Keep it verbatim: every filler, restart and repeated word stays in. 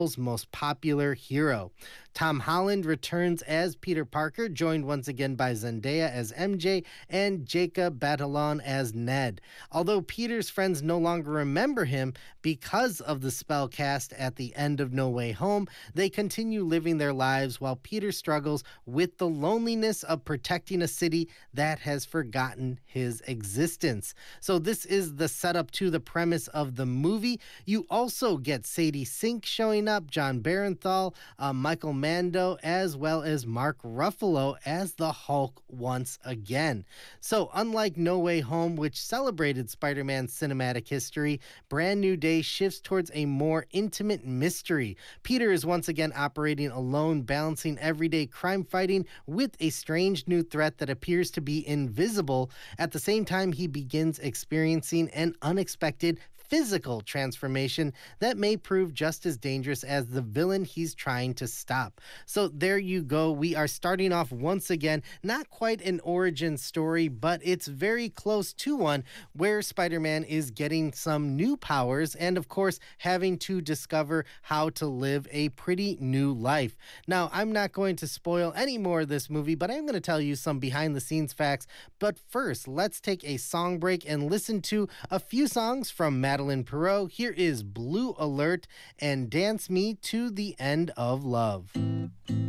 most popular hero. Tom Holland returns as Peter Parker, joined once again by Zendaya as M J and Jacob Batalon as Ned. Although Peter's friends no longer remember him because of the spell cast at the end of No Way Home, they continue living their lives while Peter struggles with the loneliness of protecting a city that has forgotten his existence. So this is the setup to the premise of the movie. You also get Sadie Sink showing up, John Barenthal, uh, Michael Mando, as well as Mark Ruffalo as the Hulk once again. So unlike No Way Home, which celebrated Spider-Man's cinematic history, Brand New Day shifts towards a more intimate mystery. Peter is once again operating alone, balancing everyday crime fighting with a strange new threat that appears to be invisible. At the same time, he begins experiencing an unexpected physical transformation that may prove just as dangerous as the villain he's trying to stop. So there you go. We are starting off once again, not quite an origin story, but it's very close to one where Spider-Man is getting some new powers and, of course, having to discover how to live a pretty new life. Now, I'm not going to spoil any more of this movie, but I'm going to tell you some behind the scenes facts. But first, let's take a song break and listen to a few songs from Madeline Perot. Here is Blue Alert and Dance Me to the End of Love.